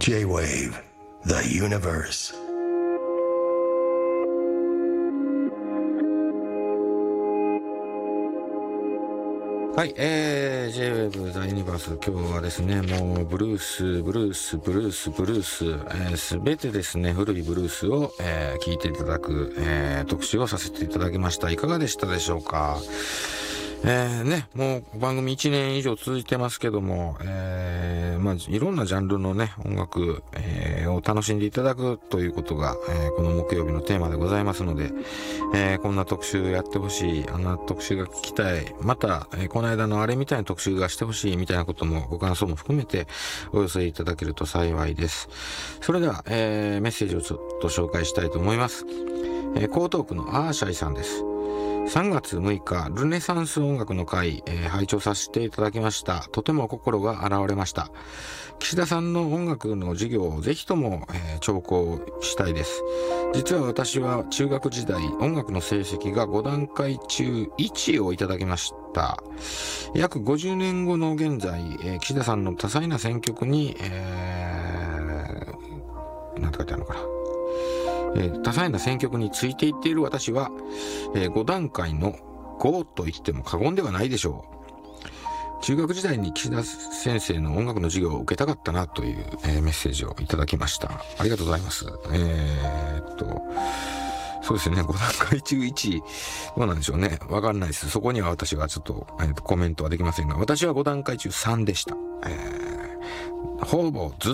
J-Wave The Universe。 はい、J-Wave The Universe、今日はですね、もうブルース、すべてですね、古いブルースを、聞いていただく、特集をさせていただきました。いかがでしたでしょうか。もう番組1年以上続いてますけども、いろんなジャンルのね、音楽、を楽しんでいただくということが、この木曜日のテーマでございますので、こんな特集やってほしい、あんな特集が聞きたい、また、この間のあれみたいな特集がしてほしいみたいなこともご感想も含めてお寄せいただけると幸いです。それでは、メッセージをちょっと紹介したいと思います。江東区のアーシャイさんです。3月6日、ルネサンス音楽の会、拝聴させていただきました。とても心が洗われました。岸田さんの音楽の授業をぜひとも、聴講したいです。実は私は中学時代、音楽の成績が5段階中1をいただきました。約50年後の現在、岸田さんの多彩な選曲に、なんて書いてあるのかな。多彩な選曲についていっている私は、5段階の5と言っても過言ではないでしょう。中学時代に岸田先生の音楽の授業を受けたかったなという、メッセージをいただきました。ありがとうございます。そうですね、5段階中1、どうなんでしょうね。わかんないです。そこには私はちょっと、コメントはできませんが、私は5段階中3でした。ほぼずっ